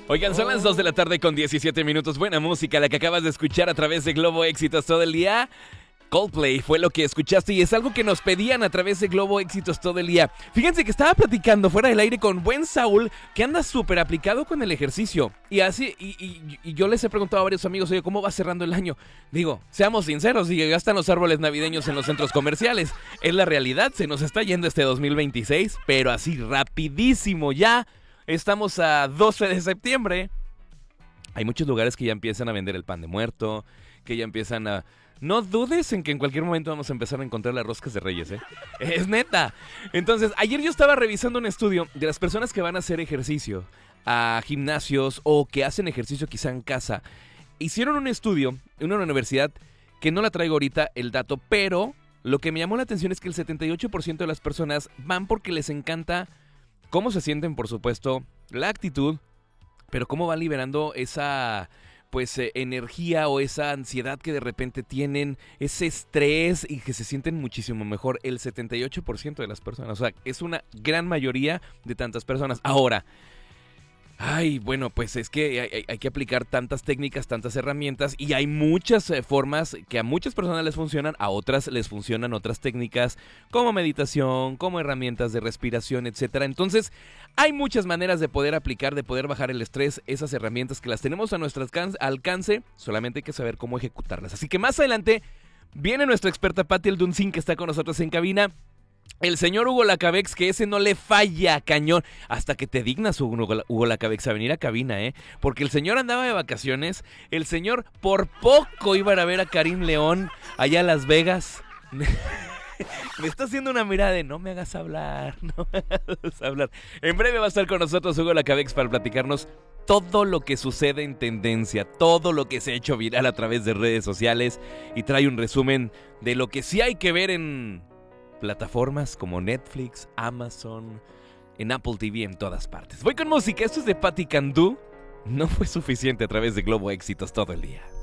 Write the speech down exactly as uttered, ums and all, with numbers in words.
Oigan, son las dos de la tarde con diecisiete minutos. Buena música, la que acabas de escuchar a través de Globo Éxitos todo el día. Coldplay fue lo que escuchaste y es algo que nos pedían a través de Globo Éxitos todo el día. Fíjense que estaba platicando fuera del aire con buen Saúl, que anda súper aplicado con el ejercicio. Y así, y, y, y yo les he preguntado a varios amigos, oye, ¿cómo va cerrando el año? Digo, seamos sinceros, digo, ya están los árboles navideños en los centros comerciales. Es la realidad, se nos está yendo este dos mil veintiséis, pero así rapidísimo ya. Estamos a doce de septiembre. Hay muchos lugares que ya empiezan a vender el pan de muerto, que ya empiezan a... No dudes en que en cualquier momento vamos a empezar a encontrar las roscas de Reyes, ¿eh? Es neta. Entonces, ayer yo estaba revisando un estudio de las personas que van a hacer ejercicio a gimnasios o que hacen ejercicio quizá en casa. Hicieron un estudio en una universidad que no la traigo ahorita el dato, pero lo que me llamó la atención es que el setenta y ocho por ciento de las personas van porque les encanta cómo se sienten, por supuesto, la actitud, pero cómo van liberando esa... pues eh, energía o esa ansiedad que de repente tienen, ese estrés y que se sienten muchísimo mejor. El setenta y ocho por ciento de las personas, o sea, es una gran mayoría de tantas personas. Ahora, ay, bueno, pues es que hay, hay que aplicar tantas técnicas, tantas herramientas y hay muchas eh, formas que a muchas personas les funcionan, a otras les funcionan otras técnicas como meditación, como herramientas de respiración, etcétera. Entonces, hay muchas maneras de poder aplicar, de poder bajar el estrés, esas herramientas que las tenemos a nuestro alcance, solamente hay que saber cómo ejecutarlas. Así que más adelante viene nuestra experta Patti Elduncin, que está con nosotros en cabina. El señor Hugo Lacabex, que ese no le falla, cañón. Hasta que te dignas, Hugo, Hugo Lacabex, a venir a cabina, ¿eh? Porque el señor andaba de vacaciones. El señor por poco iba a ver a Karim León allá a Las Vegas. Me está haciendo una mirada de no me hagas hablar, no me hagas hablar. En breve va a estar con nosotros Hugo Lacabex para platicarnos todo lo que sucede en tendencia, todo lo que se ha hecho viral a través de redes sociales. Y trae un resumen de lo que sí hay que ver en... plataformas como Netflix, Amazon, en Apple T V, en todas partes. Voy con música, esto es de Patti Cantú. No fue suficiente a través de Globo Éxitos todo el día.